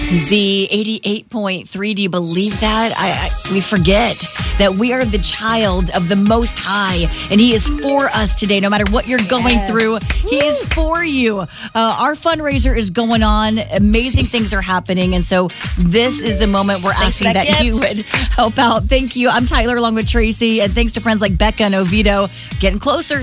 Z 88.3. Do you believe that? We forget that we are the child of the Most High, and He is for us today. No matter what you're going through, He is for you. Our fundraiser is going on. Amazing things are happening, and so this is the moment we're asking that you would help out. Thank you. I'm Tyler along with Tracy, and thanks to friends like Becca and Oviedo. Getting closer,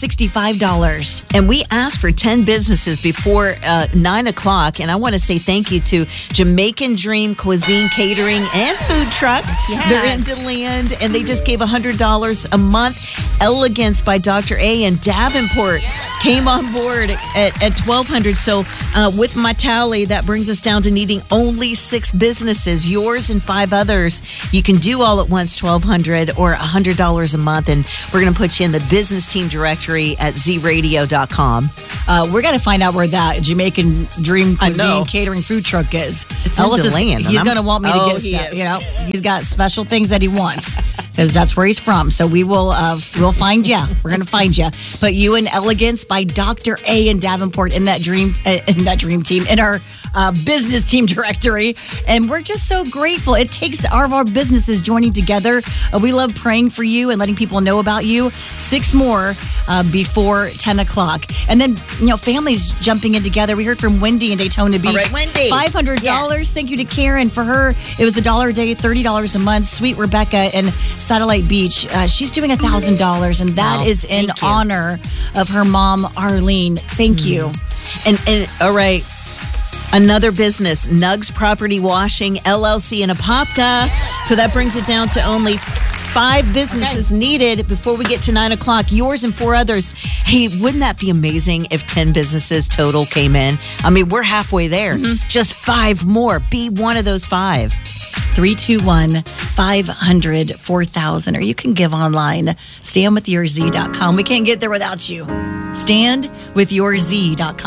$365. And we asked for 10 businesses before 9 o'clock, and I want to say thank you to Jamaican Dream Cuisine Catering and Food Truck. Yes. They're in DeLand, and they just gave $100 a month. Elegance by Dr. A and Davenport came on board at $1,200. So with my tally, that brings us down to needing only 6 businesses, yours and 5 others. You can do all at once, $1,200 or $100 a month, and we're going to put you in the business team directory at zradio.com. We're going to find out where that Jamaican Dream Cuisine Catering Food Truck is. It's in DeLand. He's going to want me to get stuff. You know, he's got special things that he wants because that's where he's from. So we will we'll find you. We're going to find you. Put you in Elegance by Dr. A and Davenport in that dream team, in our business team directory. And we're just so grateful. It takes all of our businesses joining together. We love praying for you and letting people know about you. 6 more before 10 o'clock. And then, families jumping in together. We heard from Wendy in Daytona Beach. All right, Wendy. $500. Yes. Thank you to Karen. For her, it was the $1 a day, $30 a month. Sweet Rebecca in Satellite Beach. She's doing $1,000, and that is in honor of her mom, Arlene. Thank you. And all right. Another business, Nugs Property Washing, LLC in Apopka. So that brings it down to only 5 businesses needed before we get to 9 o'clock. Yours and 4 others. Hey, wouldn't that be amazing if 10 businesses total came in? I mean, we're halfway there. Just 5 more. Be one of those 5. 321-500-4000. Or you can give online. StandWithYourZ.com. We can't get there without you. StandWithYourZ.com.